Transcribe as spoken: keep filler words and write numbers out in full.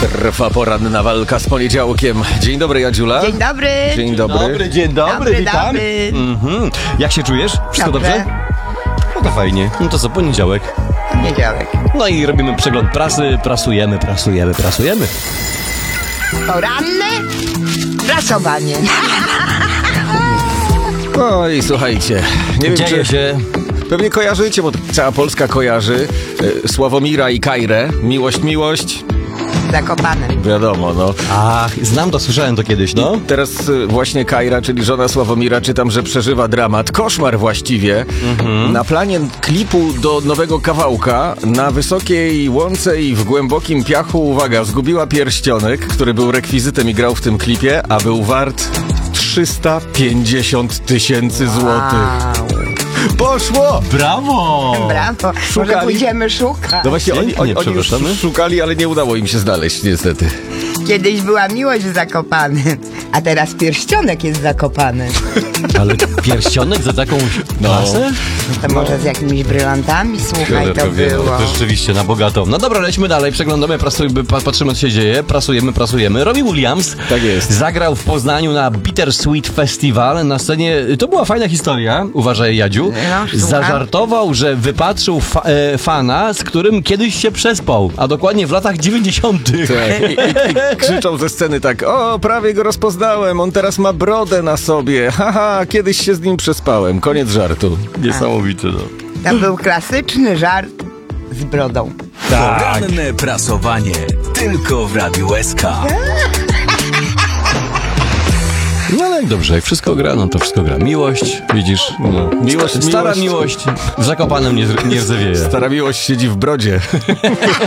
Trwa poranna walka z poniedziałkiem. Dzień dobry, Jadziula. Dzień dobry. Dzień dobry. Dobry, dzień dobry, Dobry, witam. dobry. Mhm. Jak się czujesz? Wszystko dobrze? Dobrze. No to fajnie. No to co, poniedziałek. Poniedziałek. No i robimy przegląd prasy, prasujemy, prasujemy, prasujemy. Poranne prasowanie. No i słuchajcie, nie wiem, Dzieje czy się. pewnie kojarzycie, bo cała Polska kojarzy e, Sławomira i Kajrę. Miłość, miłość. Zakopane. Wiadomo, no. Ach, znam to, słyszałem to kiedyś, no. Teraz e, właśnie Kajra, czyli żona Sławomira, czytam, że przeżywa dramat, koszmar właściwie. Mhm. Na planie klipu do nowego kawałka na wysokiej łące i w głębokim piachu, uwaga, zgubiła pierścionek, który był rekwizytem i grał w tym klipie, a był wart trzysta pięćdziesiąt tysięcy złotych. Poszło! Brawo! Brawo. Szukali. Może pójdziemy szukać. No właśnie, oni, oni, Nie, oni już przepraszamy. szukali, ale nie udało im się znaleźć, niestety. Kiedyś była miłość w Zakopanem, a teraz pierścionek jest zakopany. Ale pierścionek za taką No. klasę? To może z jakimiś brylantami, słuchaj, to było. To rzeczywiście, na bogato. No dobra, lećmy dalej, przeglądamy, prasujemy, pa- patrzymy, co się dzieje, prasujemy, prasujemy. Robbie Williams Tak jest. zagrał w Poznaniu na Bittersweet Festival. Na scenie, to była fajna historia, uważaj, Jadziu. No, słucham. Zażartował, że wypatrzył fa- e, fana, z którym kiedyś się przespał, a dokładnie w latach dziewięćdziesiątych. Tak. I, i, i krzyczą ze sceny tak: o, prawie go rozpoznałem, on teraz ma brodę na sobie. Haha, kiedyś się z nim przespałem. Koniec żartu. Niesamowite, no. To był klasyczny żart z brodą. Poranne prasowanie tylko w Radiu S K. No ale jak dobrze, jak wszystko gra, no to wszystko gra. Miłość, widzisz, no. Miłość, Sta- stara miłość. miłość w Zakopanem nie, nie rzewieje. Stara miłość siedzi w brodzie.